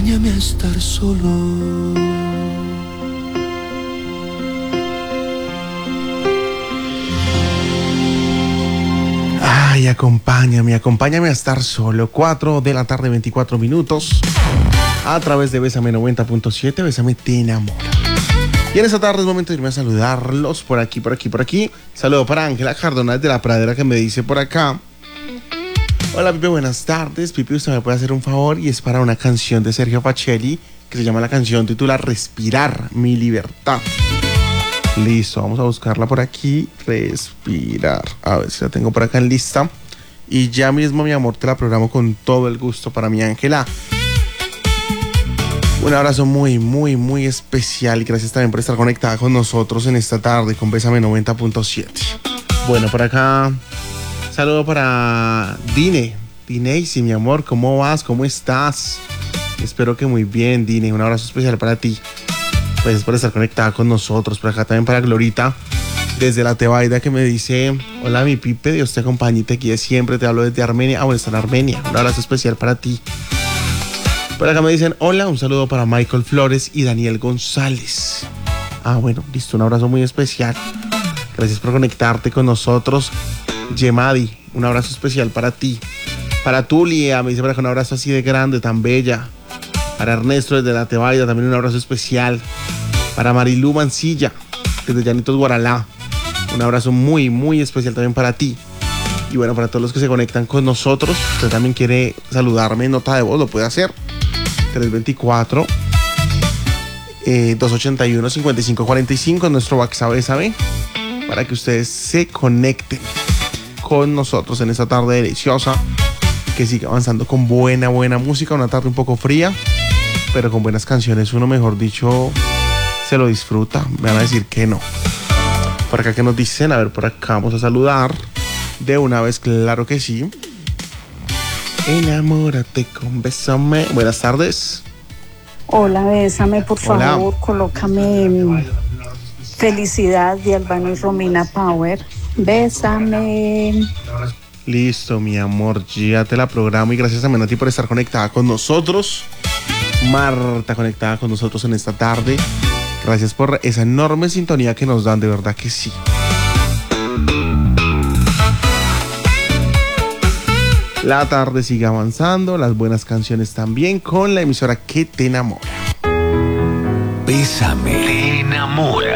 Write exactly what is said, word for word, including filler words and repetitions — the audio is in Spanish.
acompáñame a estar solo. Ay, acompáñame, acompáñame a estar solo. cuatro de la tarde, veinticuatro minutos. A través de Bésame noventa punto siete, Bésame te enamora. Y en esta tarde es momento de irme a saludarlos por aquí, por aquí, por aquí. Saludo para Ángela Cardona de la Pradera, que me dice por acá: hola Pipe, buenas tardes. Pipe, usted me puede hacer un favor, y es para una canción de Sergio Pacelli que se llama, la canción titula Respirar, mi libertad. Listo, vamos a buscarla por aquí. Respirar, a ver si la tengo por acá en lista. Y ya mismo, mi amor, te la programo con todo el gusto para mi Ángela. Un abrazo muy, muy, muy especial, y gracias también por estar conectada con nosotros en esta tarde con Bésame noventa punto siete. Bueno, por acá, saludo para Dine. Dineisy, mi amor, ¿cómo vas? ¿Cómo estás? Espero que muy bien, Dine. Un abrazo especial para ti. Gracias por estar conectada con nosotros. Por acá también para Glorita, desde la Tebaida, que me dice: hola mi Pipe, Dios te acompañe y te guíe siempre. Te hablo desde Armenia. Ah, bueno, está en Armenia. Un abrazo especial para ti. Por acá me dicen: hola, un saludo para Michael Flores y Daniel González. Ah, bueno, listo, un abrazo muy especial. Gracias por conectarte con nosotros. Yemadi, un abrazo especial para ti. Para Tulia, me dice por acá: un abrazo así de grande, tan bella. Para Ernesto desde la Tebaida, también un abrazo especial. Para Marilú Mancilla, desde Llanitos Guaralá, un abrazo muy, muy especial también para ti. Y bueno, para todos los que se conectan con nosotros, usted también quiere saludarme en nota de voz, lo puede hacer. tres dos cuatro, dos ocho uno, cinco cinco cuatro cinco, nuestro WhatsApp, ¿sabe? Para que ustedes se conecten con nosotros en esta tarde deliciosa, que siga avanzando con buena, buena música. Una tarde un poco fría, pero con buenas canciones uno, mejor dicho, se lo disfruta. Me van a decir que no. Por acá, que nos dicen, a ver, por acá vamos a saludar de una vez, claro que sí. Enamórate con Bésame. Buenas tardes. Hola, Bésame, por Hola. favor, colócame Felicidad de Albano y Romina Power. Bésame. Listo, mi amor, ya te la programo, y gracias también a ti por estar conectada con nosotros. Marta, conectada con nosotros en esta tarde. Gracias por esa enorme sintonía que nos dan, de verdad que sí. La tarde sigue avanzando, las buenas canciones también, con la emisora que te enamora. Bésame te enamora.